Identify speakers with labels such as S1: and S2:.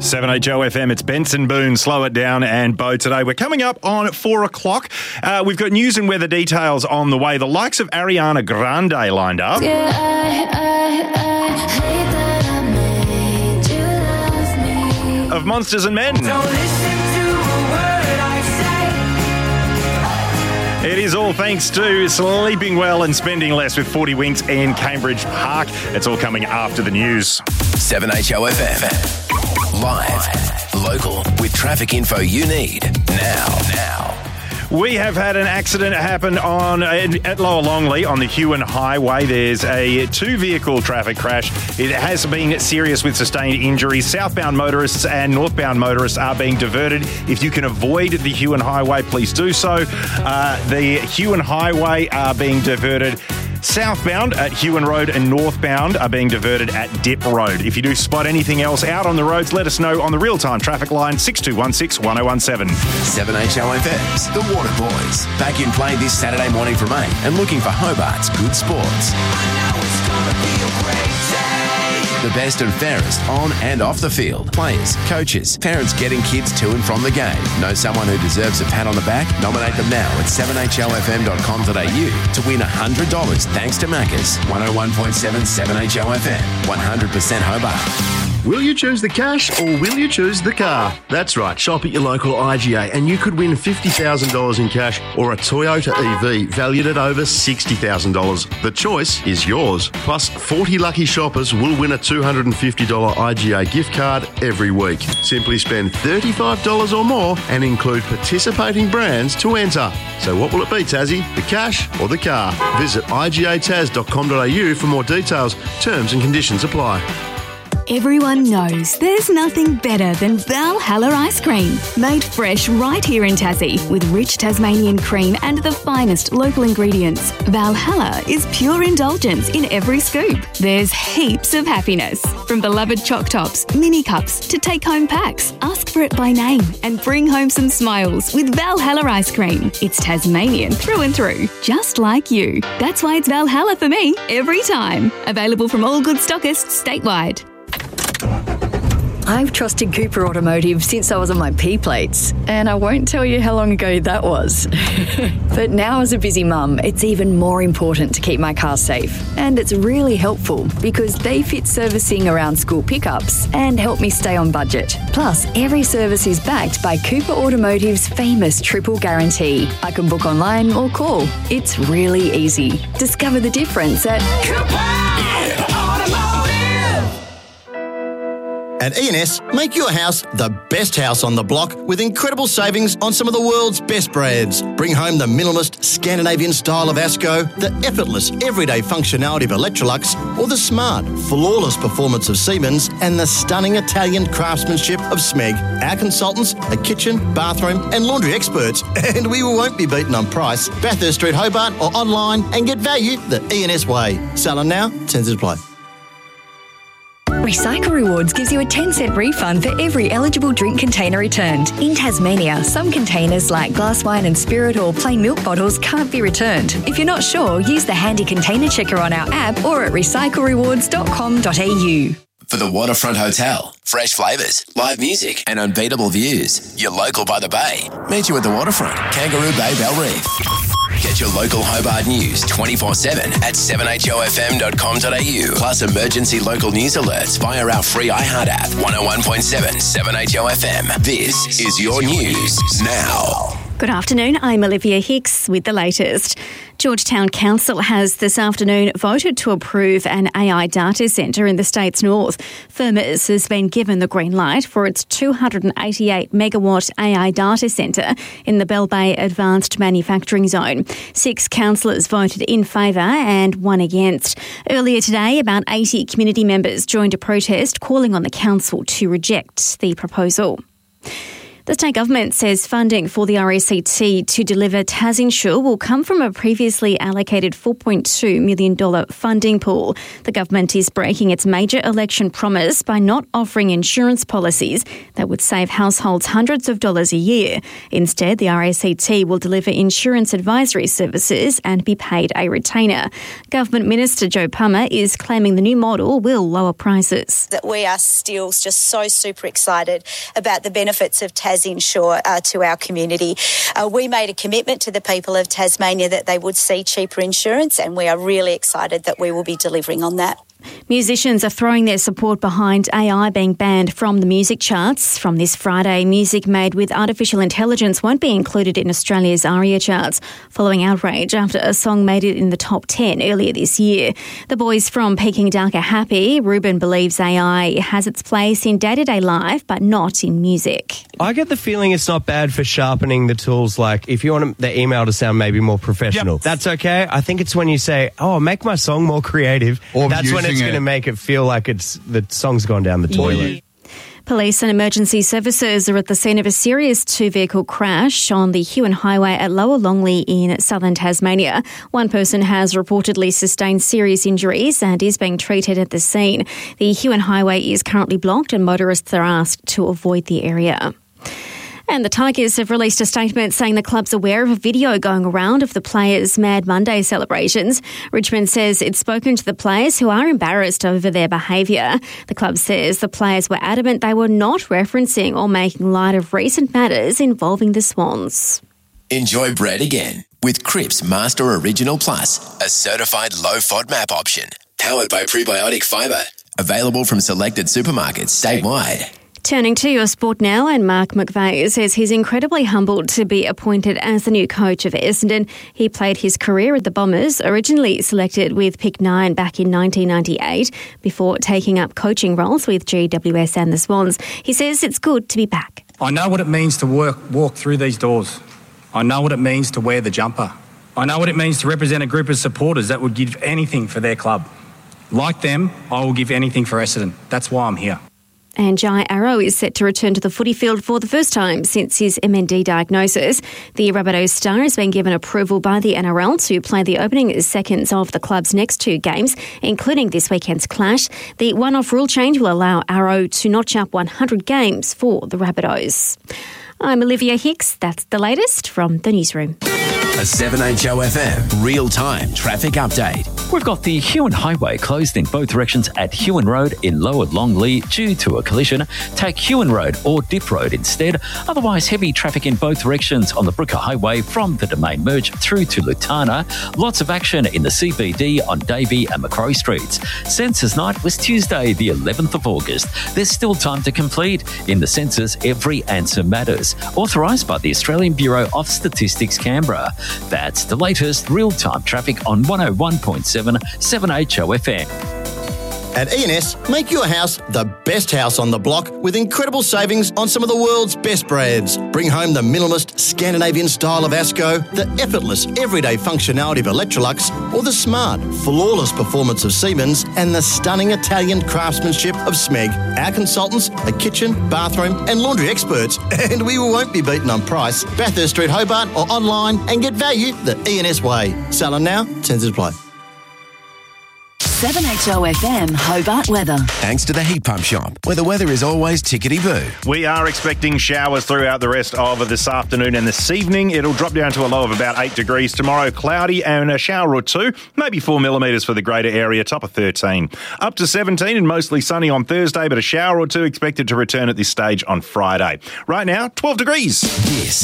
S1: 7HO FM, it's Benson Boone, Slow It Down and Bo today. We're coming up on 4 o'clock. We've got news and weather details on the way. The likes of Ariana Grande lined up.
S2: Yeah, I hate that I made you love me.
S1: Of Monsters and Men.
S2: Don't listen to a word I say.
S1: It is all thanks to sleeping well and spending less with 40 Winks in Cambridge Park. It's all coming after the news.
S3: 7HO FM. Live, local, with traffic info you need now.
S1: We have had an accident happen at Lower Longley on the Huon Highway. There's a 2-vehicle traffic crash. It has been serious with sustained injuries. Southbound motorists and northbound motorists are being diverted. If you can avoid the Huon Highway, please do so. The Huon Highway are being diverted southbound at Huon Road and northbound are being diverted at Dip Road. If you do spot anything else out on the roads, let us know on the real-time traffic line 6216-1017.
S3: 7HO FM's The Water Boys. Back in play this Saturday morning from 8 and looking for Hobart's good sports.
S2: I know it's gonna be a great day.
S3: The best and fairest on and off the field. Players, coaches, parents getting kids to and from the game. Know someone who deserves a pat on the back? Nominate them now at 7HOFM.com.au to win $100 thanks to Macca's. 101.7 7HO FM. 100% Hobart.
S4: Will you choose the cash or will you choose the car? That's right, shop at your local IGA and you could win $50,000 in cash or a Toyota EV valued at over $60,000. The choice is yours. Plus, 40 lucky shoppers will win a $250 IGA gift card every week. Simply spend $35 or more and include participating brands to enter. So what will it be, Tassie? The cash or the car? Visit igataz.com.au for more details. Terms and conditions apply.
S5: Everyone knows there's nothing better than Valhalla ice cream. Made fresh right here in Tassie with rich Tasmanian cream and the finest local ingredients. Valhalla is pure indulgence in every scoop. There's heaps of happiness. From beloved choc tops, mini cups to take-home packs. Ask for it by name and bring home some smiles with Valhalla ice cream. It's Tasmanian through and through, just like you. That's why it's Valhalla for me every time. Available from all good stockists statewide.
S6: I've trusted Cooper Automotive since I was on my P-plates, and I won't tell you how long ago that was. But now as a busy mum, it's even more important to keep my car safe. And it's really helpful because they fit servicing around school pickups and help me stay on budget. Plus, every service is backed by Cooper Automotive's famous triple guarantee. I can book online or call. It's really easy. Discover the difference at
S2: Cooper Automotive.
S7: At E&S, make your house the best house on the block with incredible savings on some of the world's best brands. Bring home the minimalist Scandinavian style of Asco, the effortless everyday functionality of Electrolux, or the smart, flawless performance of Siemens and the stunning Italian craftsmanship of Smeg. Our consultants are kitchen, bathroom and laundry experts, and we won't be beaten on price. Bathurst Street, Hobart, or online and get value the E&S way. Selling now, terms apply.
S6: Recycle Rewards gives you a 10-cent refund for every eligible drink container returned. In Tasmania, some containers like glass wine and spirit or plain milk bottles can't be returned. If you're not sure, use the handy container checker on our app or at recyclerewards.com.au.
S3: For the Waterfront Hotel, fresh flavours, live music and unbeatable views. You're local by the bay. Meet you at the Waterfront, Kangaroo Bay, Bell Reef. Get your local Hobart news 24/7 at 7HOFM.com.au. Plus emergency local news alerts via our free iHeart app. 101.7 7HO FM. This is your news now.
S5: Good afternoon, I'm Olivia Hicks with the latest. Georgetown Council has this afternoon voted to approve an AI data centre in the state's north. Firmus has been given the green light for its 288 megawatt AI data centre in the Bell Bay Advanced Manufacturing Zone. 6 councillors voted in favour and 1 against. Earlier today, about 80 community members joined a protest calling on the council to reject the proposal.
S8: The state government says funding for the RACT to deliver TasInsure will come from a previously allocated $4.2 million funding pool. The government is breaking its major election promise by not offering insurance policies that would save households hundreds of dollars a year. Instead, the RACT will deliver insurance advisory services and be paid a retainer. Government Minister Joe Palmer is claiming the new model will lower prices.
S9: That we are still just so super excited about the benefits of TasInsure to our community. We made a commitment to the people of Tasmania that they would see cheaper insurance, and we are really excited that we will be delivering on that.
S8: Musicians are throwing their support behind AI being banned from the music charts. From this Friday, music made with artificial intelligence won't be included in Australia's ARIA charts, following outrage after a song made it in the top 10 earlier this year. The boys from Peking Duck are happy. Ruben believes AI has its place in day-to-day life, but not in music.
S10: I get the feeling it's not bad for sharpening the tools. Like, if you want the email to sound maybe more professional, that's okay. I think it's when you say, oh, make my song more creative. Or that's when it's going to make it feel like the song's gone down the toilet.
S8: Police and emergency services are at the scene of a serious two-vehicle crash on the Huon Highway at Lower Longley in southern Tasmania. One person has reportedly sustained serious injuries and is being treated at the scene. The Huon Highway is currently blocked and motorists are asked to avoid the area. And the Tigers have released a statement saying the club's aware of a video going around of the players' Mad Monday celebrations. Richmond says it's spoken to the players who are embarrassed over their behaviour. The club says the players were adamant they were not referencing or making light of recent matters involving the Swans.
S3: Enjoy bread again with Cripps Master Original Plus, a certified low FODMAP option, powered by prebiotic fibre. Available from selected supermarkets statewide.
S8: Turning to your sport now, and Mark McVeigh says he's incredibly humbled to be appointed as the new coach of Essendon. He played his career at the Bombers, originally selected with pick 9 back in 1998, before taking up coaching roles with GWS and the Swans. He says it's good to be back.
S11: I know what it means to walk through these doors. I know what it means to wear the jumper. I know what it means to represent a group of supporters that would give anything for their club. Like them, I will give anything for Essendon. That's why I'm here.
S8: And Jai Arrow is set to return to the footy field for the first time since his MND diagnosis. The Rabbitohs star has been given approval by the NRL to play the opening seconds of the club's next 2 games, including this weekend's clash. The one-off rule change will allow Arrow to notch up 100 games for the Rabbitohs. I'm Olivia Hicks. That's the latest from the newsroom.
S3: A 7HO FM real-time traffic update.
S12: We've got the Huon Highway closed in both directions at Huon Road in Lower Longley due to a collision. Take Huon Road or Dip Road instead. Otherwise, heavy traffic in both directions on the Brooker Highway from the Domain Merge through to Lutana. Lots of action in the CBD on Davey and Macquarie Streets. Census night was Tuesday, the 11th of August. There's still time to complete. In the census, every answer matters. Authorised by the Australian Bureau of Statistics, Canberra. That's the latest real-time traffic on 101.7 7HO FM.
S7: At E&S, make your house the best house on the block with incredible savings on some of the world's best brands. Bring home the minimalist Scandinavian style of Asco, the effortless everyday functionality of Electrolux, or the smart, flawless performance of Siemens and the stunning Italian craftsmanship of Smeg. Our consultants are kitchen, bathroom and laundry experts, and we won't be beaten on price. Bathurst Street, Hobart, or online and get value the E&S way. Selling now, Census Play.
S13: 7HO FM Hobart weather.
S3: Thanks to the Heat Pump Shop, where the weather is always tickety-boo.
S1: We are expecting showers throughout the rest of this afternoon and this evening. It'll drop down to a low of about 8 degrees tomorrow. Cloudy and a shower or 2, maybe 4 millimetres for the greater area, top of 13. Up to 17 and mostly sunny on Thursday, but a shower or 2 expected to return at this stage on Friday. Right now, 12 degrees.
S3: This